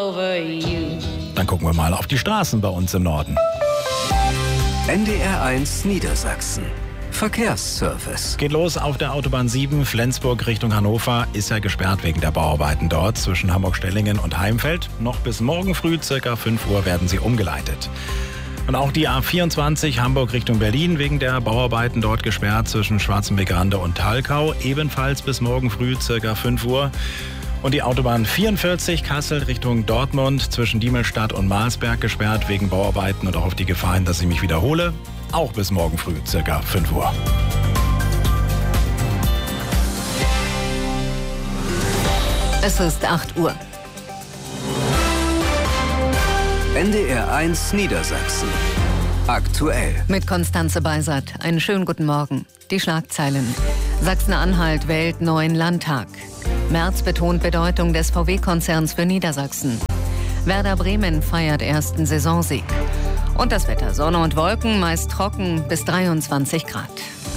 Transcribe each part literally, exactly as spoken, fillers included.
over you. Dann gucken wir mal auf die Straßen bei uns im Norden. N D R eins Niedersachsen. Verkehrsservice. Geht los auf der Autobahn sieben, Flensburg Richtung Hannover. Ist ja gesperrt wegen der Bauarbeiten dort zwischen Hamburg-Stellingen und Heimfeld. Noch bis morgen früh, circa fünf Uhr, werden sie umgeleitet. Und auch die A vierundzwanzig Hamburg Richtung Berlin wegen der Bauarbeiten dort gesperrt zwischen Schwarzenbeck-Rande und Thalkau. Ebenfalls bis morgen früh, circa fünf Uhr. Und die Autobahn vierundvierzig Kassel Richtung Dortmund zwischen Diemelstadt und Marsberg gesperrt wegen Bauarbeiten und auch auf die Gefahr hin, dass ich mich wiederhole. Auch bis morgen früh, circa fünf Uhr. Es ist acht Uhr. N D R eins Niedersachsen. Aktuell. Mit Konstanze Beisert. Einen schönen guten Morgen. Die Schlagzeilen. Sachsen-Anhalt wählt neuen Landtag. Merz betont Bedeutung des V W-Konzerns für Niedersachsen. Werder Bremen feiert ersten Saisonsieg. Und das Wetter: Sonne und Wolken, meist trocken, bis dreiundzwanzig Grad.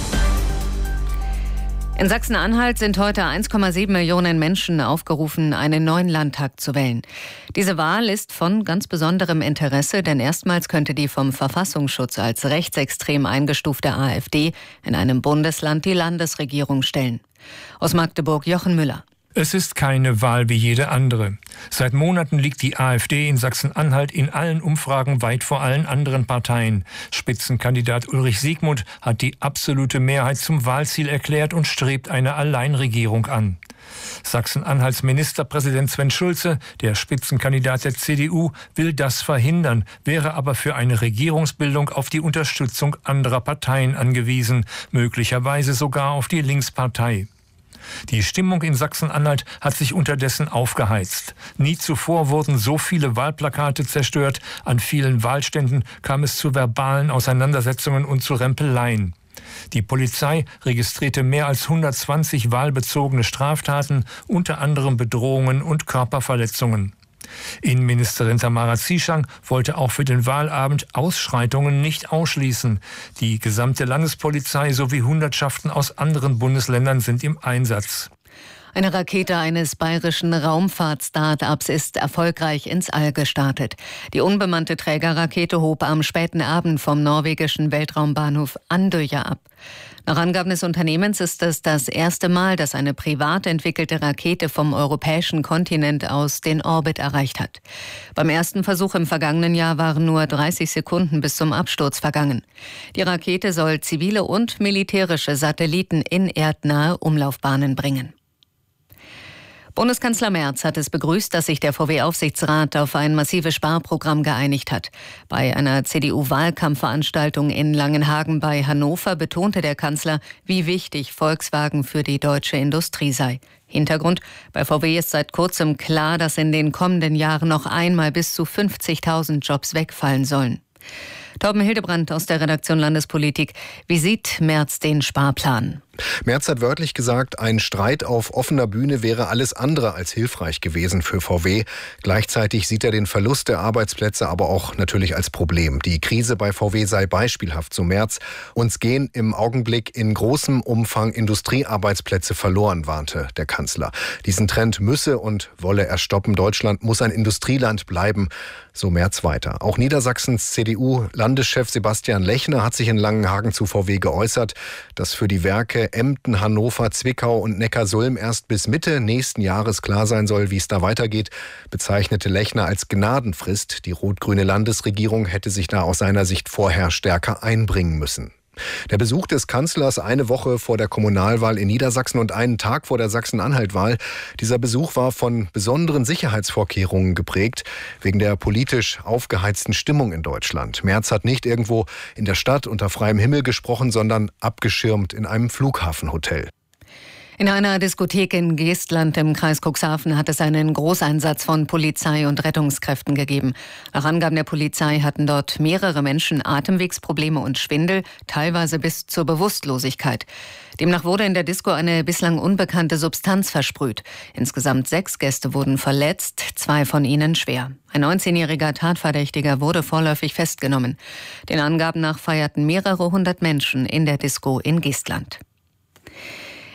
In Sachsen-Anhalt sind heute eins Komma sieben Millionen Menschen aufgerufen, einen neuen Landtag zu wählen. Diese Wahl ist von ganz besonderem Interesse, denn erstmals könnte die vom Verfassungsschutz als rechtsextrem eingestufte AfD in einem Bundesland die Landesregierung stellen. Aus Magdeburg Jochen Müller. Es ist keine Wahl wie jede andere. Seit Monaten liegt die AfD in Sachsen-Anhalt in allen Umfragen weit vor allen anderen Parteien. Spitzenkandidat Ulrich Siegmund hat die absolute Mehrheit zum Wahlziel erklärt und strebt eine Alleinregierung an. Sachsen-Anhalts Ministerpräsident Sven Schulze, der Spitzenkandidat der C D U, will das verhindern, wäre aber für eine Regierungsbildung auf die Unterstützung anderer Parteien angewiesen, möglicherweise sogar auf die Linkspartei. Die Stimmung in Sachsen-Anhalt hat sich unterdessen aufgeheizt. Nie zuvor wurden so viele Wahlplakate zerstört. An vielen Wahlständen kam es zu verbalen Auseinandersetzungen und zu Rempeleien. Die Polizei registrierte mehr als hundertzwanzig wahlbezogene Straftaten, unter anderem Bedrohungen und Körperverletzungen. Innenministerin Tamara Zieschang wollte auch für den Wahlabend Ausschreitungen nicht ausschließen. Die gesamte Landespolizei sowie Hundertschaften aus anderen Bundesländern sind im Einsatz. Eine Rakete eines bayerischen Raumfahrt-Startups ist erfolgreich ins All gestartet. Die unbemannte Trägerrakete hob am späten Abend vom norwegischen Weltraumbahnhof Andøya ab. Nach Angaben des Unternehmens ist es das erste Mal, dass eine privat entwickelte Rakete vom europäischen Kontinent aus den Orbit erreicht hat. Beim ersten Versuch im vergangenen Jahr waren nur dreißig Sekunden bis zum Absturz vergangen. Die Rakete soll zivile und militärische Satelliten in erdnahe Umlaufbahnen bringen. Bundeskanzler Merz hat es begrüßt, dass sich der V W-Aufsichtsrat auf ein massives Sparprogramm geeinigt hat. Bei einer C D U-Wahlkampfveranstaltung in Langenhagen bei Hannover betonte der Kanzler, wie wichtig Volkswagen für die deutsche Industrie sei. Hintergrund: Bei V W ist seit kurzem klar, dass in den kommenden Jahren noch einmal bis zu fünfzigtausend Jobs wegfallen sollen. Torben Hildebrandt aus der Redaktion Landespolitik. Wie sieht Merz den Sparplan? Merz hat wörtlich gesagt, ein Streit auf offener Bühne wäre alles andere als hilfreich gewesen für V W. Gleichzeitig sieht er den Verlust der Arbeitsplätze aber auch natürlich als Problem. Die Krise bei V W sei beispielhaft, so Merz. Uns gehen im Augenblick in großem Umfang Industriearbeitsplätze verloren, warnte der Kanzler. Diesen Trend müsse und wolle er stoppen. Deutschland muss ein Industrieland bleiben, so Merz weiter. Auch Niedersachsens C D U-Landeschef Sebastian Lechner hat sich in Langenhagen zu V W geäußert, dass für die Werke Emden, Hannover, Zwickau und Neckarsulm erst bis Mitte nächsten Jahres klar sein soll, wie es da weitergeht, bezeichnete Lechner als Gnadenfrist. Die rot-grüne Landesregierung hätte sich da aus seiner Sicht vorher stärker einbringen müssen. Der Besuch des Kanzlers eine Woche vor der Kommunalwahl in Niedersachsen und einen Tag vor der Sachsen-Anhalt-Wahl. Dieser Besuch war von besonderen Sicherheitsvorkehrungen geprägt, wegen der politisch aufgeheizten Stimmung in Deutschland. Merz hat nicht irgendwo in der Stadt unter freiem Himmel gesprochen, sondern abgeschirmt in einem Flughafenhotel. In einer Diskothek in Geestland im Kreis Cuxhaven hat es einen Großeinsatz von Polizei und Rettungskräften gegeben. Nach Angaben der Polizei hatten dort mehrere Menschen Atemwegsprobleme und Schwindel, teilweise bis zur Bewusstlosigkeit. Demnach wurde in der Disco eine bislang unbekannte Substanz versprüht. Insgesamt sechs Gäste wurden verletzt, zwei von ihnen schwer. Ein neunzehnjähriger Tatverdächtiger wurde vorläufig festgenommen. Den Angaben nach feierten mehrere hundert Menschen in der Disco in Geestland.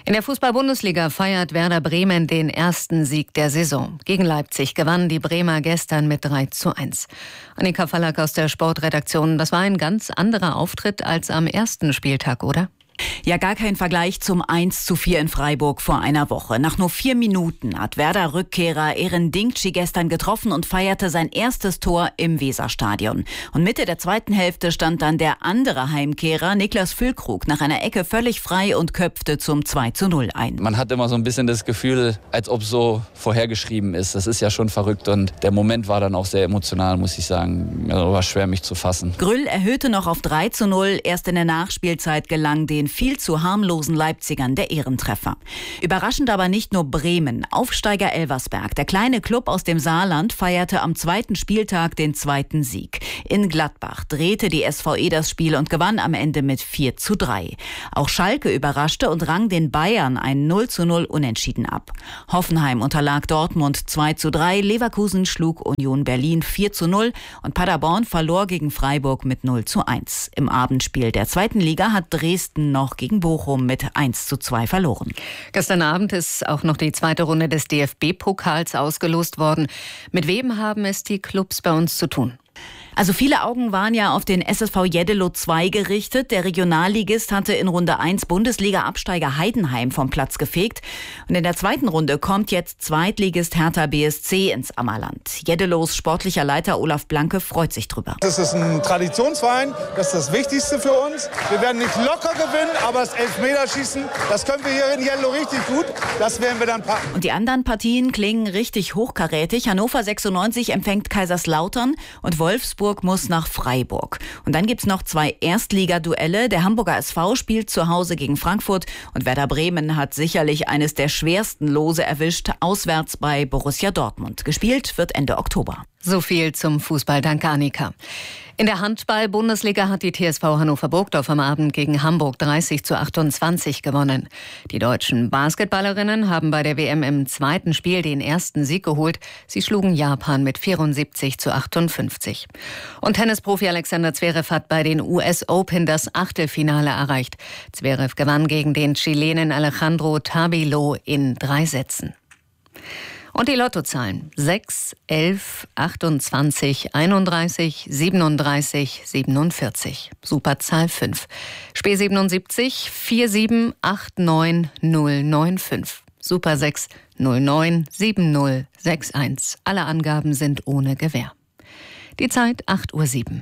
In der Fußball-Bundesliga feiert Werder Bremen den ersten Sieg der Saison. Gegen Leipzig gewannen die Bremer gestern mit drei zu eins. Annika Fallack aus der Sportredaktion, das war ein ganz anderer Auftritt als am ersten Spieltag, oder? Ja, gar kein Vergleich zum eins zu vier in Freiburg vor einer Woche. Nach nur vier Minuten hat Werder-Rückkehrer Eren Dinkci gestern getroffen und feierte sein erstes Tor im Weserstadion. Und Mitte der zweiten Hälfte stand dann der andere Heimkehrer Niklas Füllkrug nach einer Ecke völlig frei und köpfte zum zwei zu null ein. Man hat immer so ein bisschen das Gefühl, als ob so vorhergeschrieben ist. Das ist ja schon verrückt und der Moment war dann auch sehr emotional, muss ich sagen. Also war schwer, mich zu fassen. Grüll erhöhte noch auf drei zu null. Erst in der Nachspielzeit gelang den viel zu harmlosen Leipzigern der Ehrentreffer. Überraschend aber nicht nur Bremen. Aufsteiger Elversberg, der kleine Club aus dem Saarland, feierte am zweiten Spieltag den zweiten Sieg. In Gladbach drehte die S V E das Spiel und gewann am Ende mit vier zu drei. Auch Schalke überraschte und rang den Bayern ein null zu null Unentschieden ab. Hoffenheim unterlag Dortmund zwei zu drei, Leverkusen schlug Union Berlin vier zu null und Paderborn verlor gegen Freiburg mit null zu eins. Im Abendspiel der zweiten Liga hat Dresden noch gegen Bochum mit eins zu zwei verloren. Gestern Abend ist auch noch die zweite Runde des D F B-Pokals ausgelost worden. Mit wem haben es die Clubs bei uns zu tun? Also viele Augen waren ja auf den S S V Jeddelo zwei gerichtet. Der Regionalligist hatte in Runde eins Bundesliga-Absteiger Heidenheim vom Platz gefegt. Und in der zweiten Runde kommt jetzt Zweitligist Hertha B S C ins Ammerland. Jeddelos sportlicher Leiter Olaf Blanke freut sich drüber. Das ist ein Traditionsverein, das ist das Wichtigste für uns. Wir werden nicht locker gewinnen, aber das Elfmeterschießen, das können wir hier in Jeddelo richtig gut. Das werden wir dann packen. Und die anderen Partien klingen richtig hochkarätig. Hannover sechsundneunzig empfängt Kaiserslautern und Wolfsburg muss nach Freiburg. Und dann gibt's noch zwei Erstligaduelle. Der Hamburger S V spielt zu Hause gegen Frankfurt und Werder Bremen hat sicherlich eines der schwersten Lose erwischt, auswärts bei Borussia Dortmund. Gespielt wird Ende Oktober. So viel zum Fußball. Danke, Annika. In der Handball-Bundesliga hat die T S V Hannover-Burgdorf am Abend gegen Hamburg dreißig zu achtundzwanzig gewonnen. Die deutschen Basketballerinnen haben bei der W M im zweiten Spiel den ersten Sieg geholt. Sie schlugen Japan mit vierundsiebzig zu achtundfünfzig. Und Tennisprofi Alexander Zverev hat bei den U S Open das Achtelfinale erreicht. Zverev gewann gegen den Chilenen Alejandro Tabilo in drei Sätzen. Und die Lottozahlen sechs, elf, achtundzwanzig, einunddreißig, siebenunddreißig, siebenundvierzig. Superzahl fünf. Spe siebenundsiebzig, vier sieben acht neun null neun fünf. Super sechs null neun sieben null sechs eins. Alle Angaben sind ohne Gewähr. Die Zeit acht Uhr sieben.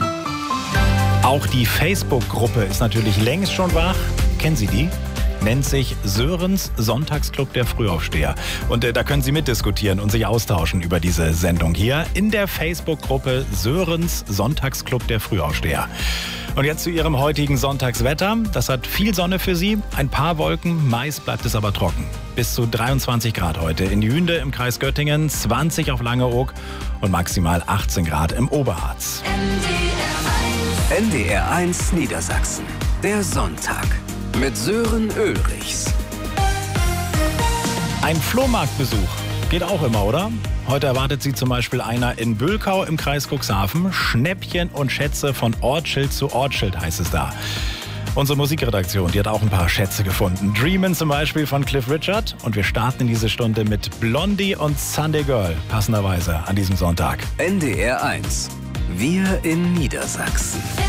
Auch die Facebook-Gruppe ist natürlich längst schon wach. Kennen Sie die? Nennt sich Sörens Sonntagsclub der Frühaufsteher. Und äh, da können Sie mitdiskutieren und sich austauschen über diese Sendung hier in der Facebook-Gruppe Sörens Sonntagsclub der Frühaufsteher. Und jetzt zu Ihrem heutigen Sonntagswetter. Das hat viel Sonne für Sie, ein paar Wolken, meist bleibt es aber trocken. Bis zu dreiundzwanzig Grad heute in Jühnde im Kreis Göttingen, zwanzig auf Langeoog und maximal achtzehn Grad im Oberharz. N D R eins Niedersachsen, der Sonntag. Mit Sören Ulrichs. Ein Flohmarktbesuch geht auch immer, oder? Heute erwartet Sie zum Beispiel einer in Bülkau im Kreis Cuxhaven. Schnäppchen und Schätze von Ortsschild zu Ortsschild heißt es da. Unsere Musikredaktion, die hat auch ein paar Schätze gefunden. Dreamin' zum Beispiel von Cliff Richard. Und wir starten in diese Stunde mit Blondie und Sunday Girl, passenderweise an diesem Sonntag. N D R eins. Wir in Niedersachsen.